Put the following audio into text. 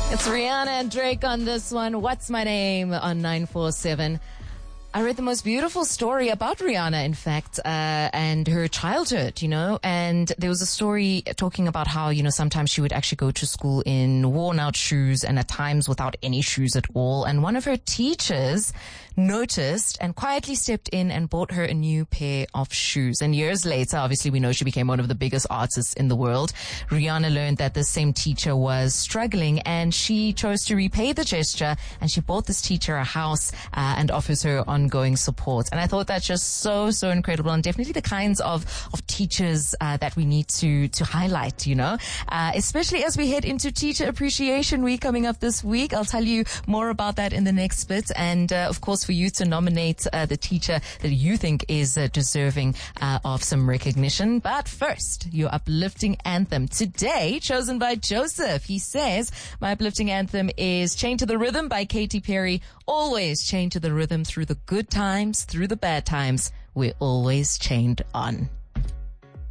It's Rihanna and Drake on this one. What's My Name on 947. I read the most beautiful story about Rihanna, in fact, and her childhood, and there was a story talking about how, sometimes she would actually go to school in worn out shoes and at times without any shoes at all. And one of her teachers noticed and quietly stepped in and bought her a new pair of shoes. And years later, obviously, we know she became one of the biggest artists in the world. Rihanna learned that the same teacher was struggling and she chose to repay the gesture, and she bought this teacher a house and offers her ongoing support. And I thought that's just so incredible, and definitely the kinds of teachers that we need to highlight, especially as we head into Teacher Appreciation Week coming up this week. I'll tell you more about that in the next bit, and of course for you to nominate the teacher that you think is deserving of some recognition. But first, your uplifting anthem today, chosen by Joseph. He says, my uplifting anthem is Chained to the Rhythm by Katy Perry. Always chained to the rhythm, through the good times, through the bad times, we're always chained on.